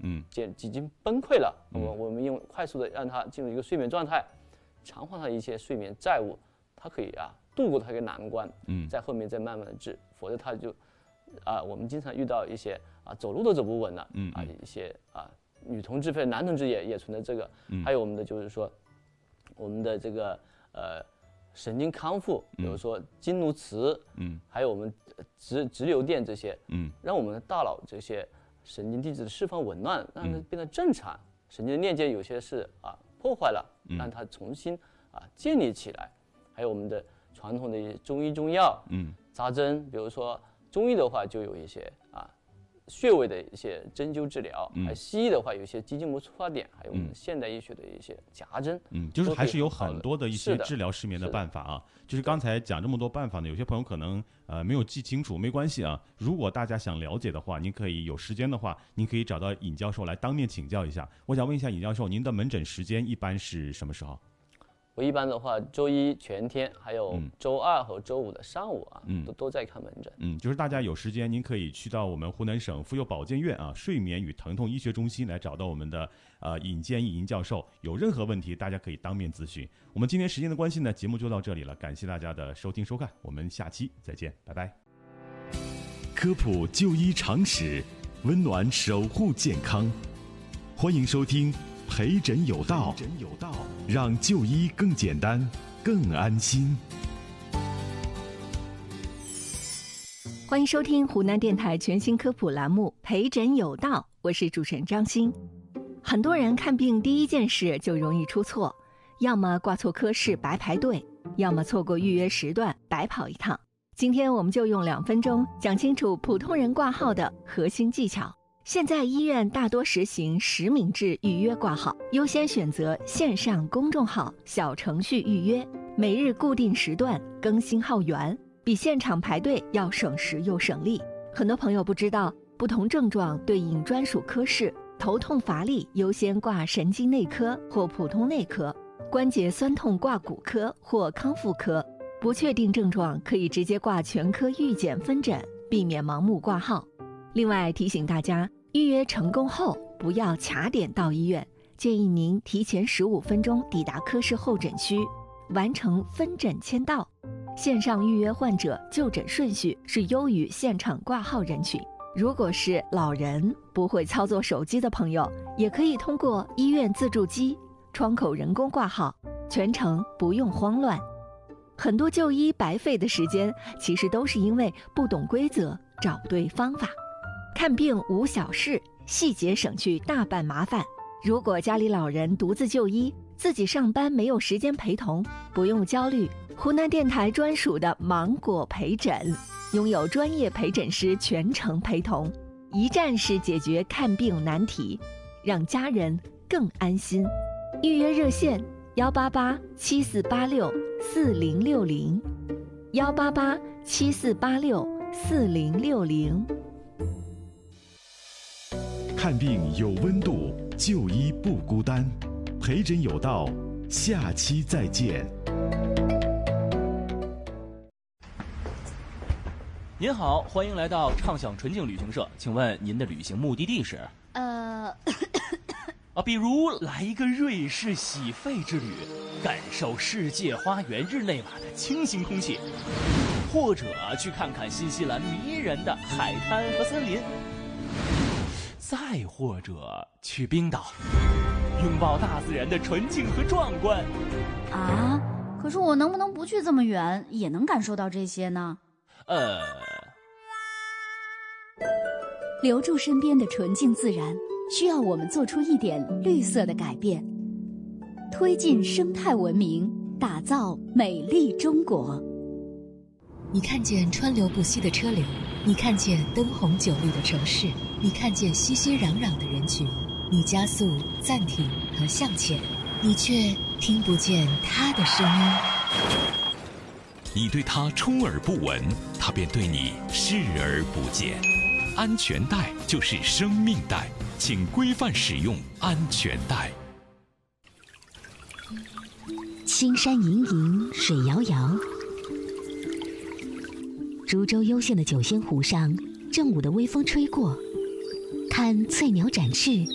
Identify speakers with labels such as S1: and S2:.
S1: 已经崩溃了，我们用快速的让他进入一个睡眠状态，偿还他一些睡眠债务，他可以度过他一个难关，在后面再慢慢的治，否则他就我们经常遇到一些走路都走不稳了，一些女同志或者男同志也存在这个，还有我们的就是说我们的这个神经康复，比如说经颅磁，还有我们直流电这些，让我们的大脑这些神经递质的释放紊乱，让它变得正常。神经的链接有些是破坏了，让它重新建立起来。还有我们的传统的一些中医中药，扎针，比如说中医的话就有一些穴位的一些针灸治疗，还西医的话有一些肌筋膜出发点，还有我们现代医学的一些夹针，
S2: 就是还是有很多的一些治疗失眠的办法啊。就是刚才讲这么多办法呢，有些朋友可能没有记清楚，没关系啊。如果大家想了解的话，您可以有时间的话，您可以找到尹教授来当面请教一下。我想问一下尹教授，您的门诊时间一般是什么时候？
S1: 我一般的话，周一全天，还有周二和周五的上午都在看门诊。
S2: 就是大家有时间，您可以去到我们湖南省妇幼保健院睡眠与疼痛医学中心来找到我们的尹建义尹教授。有任何问题，大家可以当面咨询。我们今天时间的关系呢，节目就到这里了，感谢大家的收听收看，我们下期再见，拜拜。
S3: 科普就医常识，温暖守护健康，欢迎收听陪诊有道，让就医更简单、更安心。
S4: 欢迎收听湖南电台全新科普栏目《陪诊有道》，我是主持人张欣。很多人看病第一件事就容易出错，要么挂错科室白排队，要么错过预约时段白跑一趟。今天我们就用2分钟讲清楚普通人挂号的核心技巧。现在医院大多实行实名制预约挂号，优先选择线上公众号、小程序预约，每日固定时段更新号源，比现场排队要省时又省力。很多朋友不知道，不同症状对应专属科室，头痛乏力优先挂神经内科或普通内科，关节酸痛挂骨科或康复科，不确定症状可以直接挂全科预检分诊，避免盲目挂号。另外提醒大家，预约成功后不要卡点到医院，建议您提前15分钟抵达科室候诊区，完成分诊签到。线上预约患者就诊顺序是优于现场挂号人群。如果是老人不会操作手机的朋友，也可以通过医院自助机、窗口人工挂号，全程不用慌乱。很多就医白费的时间，其实都是因为不懂规则，找对方法。看病无小事，细节省去大半麻烦。如果家里老人独自就医，自己上班没有时间陪同，不用焦虑，湖南电台专属的芒果陪诊，拥有专业陪诊师全程陪同，一站式解决看病难题，让家人更安心。预约热线18874864060 18874864060。
S3: 看病有温度，就医不孤单。陪诊有道，下期再见。
S5: 您好，欢迎来到畅享纯净旅行社，请问您的旅行目的地是？比如来一个瑞士洗肺之旅，感受世界花园日内瓦的清新空气，或者去看看新西兰迷人的海滩和森林，再或者去冰岛，拥抱大自然的纯净和壮观。
S6: 可是我能不能不去这么远，也能感受到这些呢？
S7: 留住身边的纯净自然，需要我们做出一点绿色的改变，推进生态文明，打造美丽中国。
S8: 你看见川流不息的车流，你看见灯红酒绿的城市，你看见熙熙攘攘的人群，你加速、暂停和向前，你却听不见他的声音。
S3: 你对他充耳不闻，他便对你视而不见。安全带就是生命带，请规范使用安全带。
S7: 青山隐隐，水遥遥。株洲幽县的九仙湖上，正午的微风吹过，看翠鸟展翅，